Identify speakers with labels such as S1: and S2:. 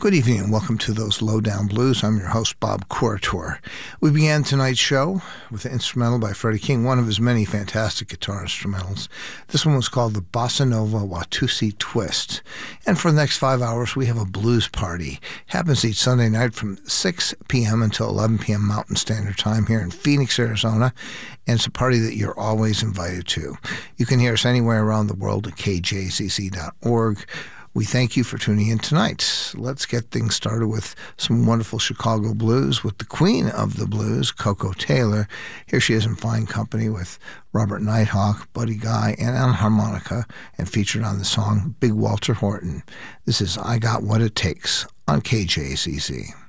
S1: Good evening and welcome to Those Lowdown Blues. I'm your host, Bob Corritore. We began tonight's show with an instrumental by Freddie King, one of his many fantastic guitar instrumentals. This one was called the Bossa Nova Watusi Twist. And for the next 5 hours, we have a blues party. Happens each Sunday night from 6 p.m. until 11 p.m. Mountain Standard Time here in Phoenix, Arizona. And it's a party that you're always invited to. You can hear us anywhere around the world at kjcc.org. We thank you for tuning in tonight. Let's get things started with some wonderful Chicago blues with the queen of the blues, Koko Taylor. Here she is in fine company with Robert Nighthawk, Buddy Guy, and on harmonica, and featured on the song Big Walter Horton. This is I Got What It Takes on KJCC.